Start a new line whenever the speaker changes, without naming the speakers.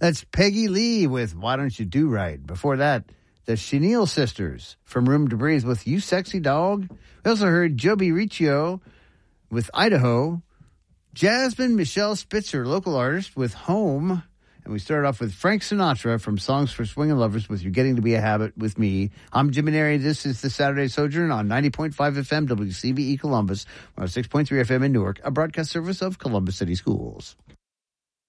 That's Peggy Lee with Why Don't You Do Right. Before that, the Chenille Sisters from Room to Breathe with You Sexy Dog. We also heard Joby Riccio with Idaho. Jasmine Michelle Spitzer, local artist, with Home. And we started off with Frank Sinatra from Songs for Swingin' Lovers with You're Getting to Be a Habit with me. I'm Jimmy Neri. This is the Saturday Sojourn on 90.5 FM WCBE Columbus, 106.3 FM in Newark, a broadcast service of Columbus City Schools.